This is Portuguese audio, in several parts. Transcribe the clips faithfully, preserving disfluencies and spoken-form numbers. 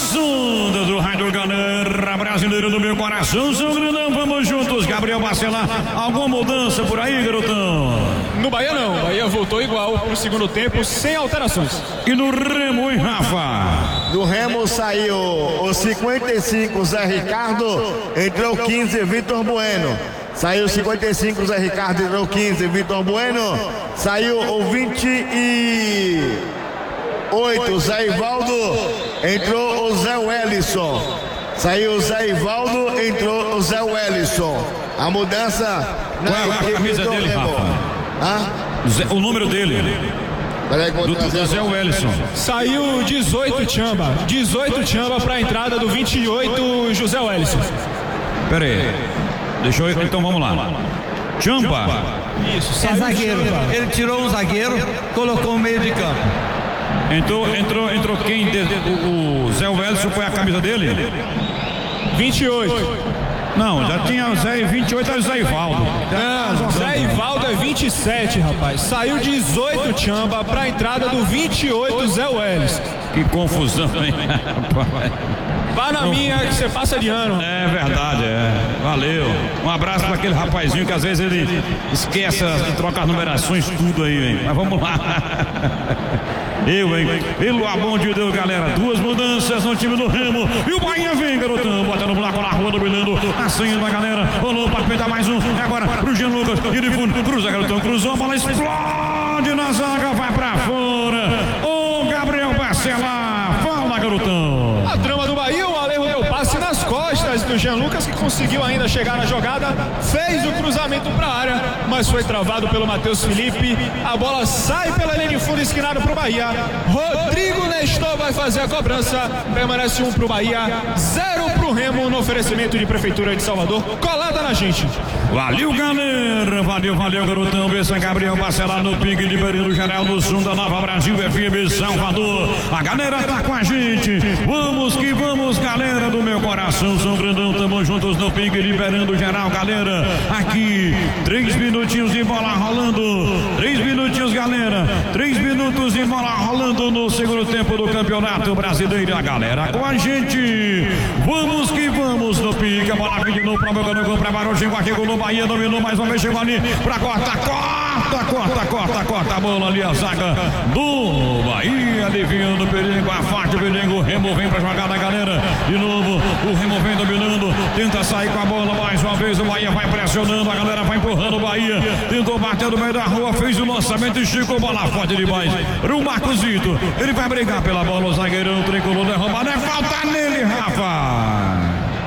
nas ondas do Rádio Galera Brasileiro do meu coração. São grandão, vamos juntos. Gabriel Bacelar, alguma mudança por aí, garotão? No Bahia não, o Bahia voltou igual pro segundo tempo, sem alterações. E no Remo, hein, Rafa? Do Remo saiu o cinquenta e cinco, Zé Ricardo, entrou quinze, Vitor Bueno. Saiu o cinquenta e cinco, Zé Ricardo, entrou quinze, Vitor Bueno. Saiu o vinte e oito, Zé Ivaldo, entrou o Zé Wellison. Saiu o Zé Ivaldo, entrou o Zé Wellison. A mudança na Qual é a camisa dele, Remo. Rafa? Hã? Zé, o número dele. Peraí, Do, do Zé Wellison. Saiu dezoito Tchamba, dezoito Tchamba para a entrada do vinte e oito José Wellison. Pera aí, deixa eu ir, então vamos lá. Tchamba. Isso, É zagueiro. Tchamba. Ele tirou um zagueiro, colocou o meio de campo. Entrou, entrou, entrou quem? De, o, o Zé Wellison foi a camisa dele? vinte e oito. Não, já tinha o Zé vinte e oito, era o Zé Ivaldo. Não, Zé Ivaldo é vinte e sete, rapaz. Saiu dezoito Tchamba para a entrada do vinte e oito Zé Wellison. Que confusão, hein? Vá na minha que você passa de ano. É verdade, é. Valeu. Um abraço para aquele rapazinho que às vezes ele esquece de trocar as numerações, tudo aí, hein? Mas vamos lá. Eu, hein? Pelo amor de Deus, galera. Duas mudanças no time do Remo. E o Bahia vem, garotão. Botando o buraco na rua, dominando. Assanha da galera. Rolou para peitar mais um. É agora pro Jean Lucas. E de fundo. Cruza, garotão. Cruzou. A bola explode na zaga. Vai pra fora. Ô, Gabriel Bacelar. Fala, garotão. A trama do Bahia, o Alejo deu passe nas costas do Jean Lucas, que conseguiu ainda chegar na jogada, fez o cruzamento para a área, mas foi travado pelo Matheus Felipe. A bola sai pela linha de fundo, esquinado para o Bahia. Rodrigo Nestor vai fazer a cobrança. Permanece um para o Bahia, zero para o Remo, no oferecimento de Prefeitura de Salvador. Colada na gente. Valeu, galera. Valeu, valeu, garotão. Benção, Gabriel Bacelar no pique de Berilo Geral do Sul da Nova Brasil F M Salvador. A galera tá com a gente. Vamos que vamos, galera do meu coração. São grandão, tamo juntos no pique liberando geral, galera. Aqui, três minutinhos de bola rolando. Três minutinhos, galera. Três minutos de bola rolando no segundo tempo do Campeonato Brasileiro. A galera com a gente. Vamos que vamos no pique. A bola vem de novo pra boca no gol, pra Barão. Chegou aqui, gol no Bahia, dominou mais uma vez, chegou ali pra corta, corta, corta, corta, corta a bola ali, a zaga do Bahia, aliviando o perigo, afasta o perigo. O Remo vem pra jogada, galera. De novo, o Remo vem dominando, tenta sair com a bola mais uma vez. O Bahia vai pressionando, a galera vai empurrando o Bahia. Tentou bater no meio da rua, fez o lançamento e esticou bola forte demais. Pro Marcosito, ele vai brigar pela bola. O zagueirão tricolor derrubado. É falta nele, Rafa.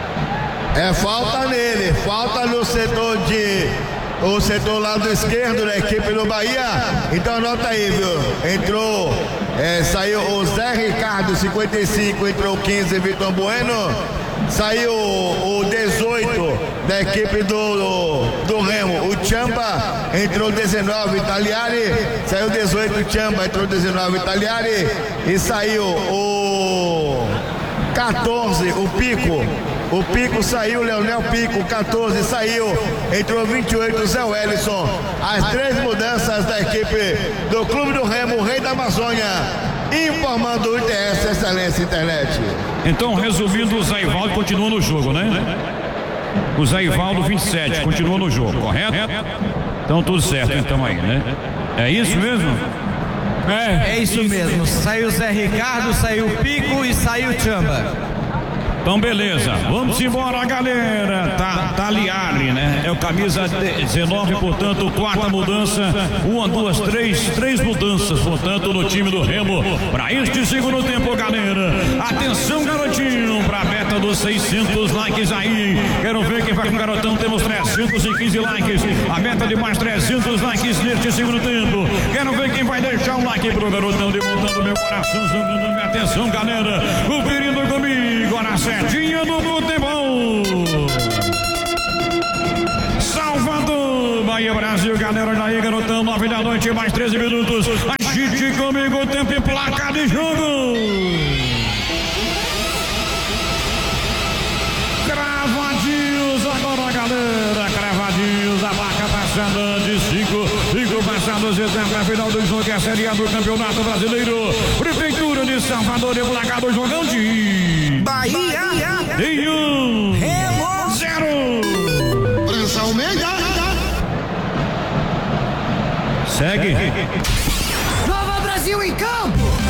É falta nele, falta no setor de. O setor lado esquerdo da equipe do Bahia. Então anota aí, viu? Entrou, é, saiu o Zé Ricardo, cinquenta e cinco, entrou quinze, Vitor Bueno. Saiu o dezoito da equipe do, do Remo, o Tchamba, entrou dezenove, Italiari. Saiu dezoito, Tchamba, entrou dezenove, Italiari. E saiu o quatorze, o Pico. O Pico saiu, Leonel Pico, quatorze saiu, entrou vinte e oito, Zé Wellison. As três mudanças da equipe do Clube do Remo, o Rei da Amazônia, informando o I T S Excelência Internet. Então, resumindo, o Zé Ivaldo continua no jogo, né? O Zé Ivaldo, vinte e sete, continua no jogo, correto? Então, tudo certo, então aí, né? É isso mesmo? É, é isso mesmo. Saiu o Zé Ricardo, saiu o Pico e saiu o Tchamba. Então beleza, vamos embora, galera. Tá, Taliari, né? É o camisa dezenove, portanto, quarta mudança. Uma, duas, três, três mudanças, portanto, no time do Remo para este segundo tempo, galera. Atenção, garotinho, pra meta dos seiscentos likes aí. Quero ver quem vai com o garotão. Temos trezentos e quinze likes. A meta de mais trezentos likes neste segundo tempo. Quero ver quem vai deixar um like pro garotão, demontando meu coração. Minha atenção, galera. Conferindo comigo, a setinha do futebol. Salvador, Bahia, Brasil, galera, daí, garotão, nove da noite, mais treze minutos. Agite comigo, tempo e placa de jogo. Cravadinhos agora, galera, cravadinhos, a placa passando de cinco, cinco passados e tempo, final do jogo, que é a Série A do Campeonato Brasileiro. Prefeitura de Salvador, e placa do jogão de Segue. Nova Brasil em campo!